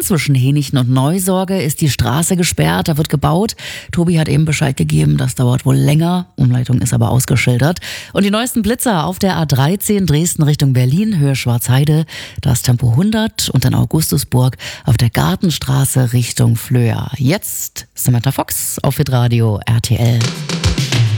zwischen Hänichen und Neusorge ist die Straße gesperrt, da wird gebaut. Tobi hat eben Bescheid gegeben, das dauert wohl länger. Umleitung ist aber ausgeschildert. Und die neuesten Blitzer auf der A13 Dresden Richtung Berlin, Höhe Schwarzheide. Da ist Tempo 100 und in Augustusburg auf der Gartenstraße Richtung Flöa. Jetzt Samantha Fox auf Hitradio RTL.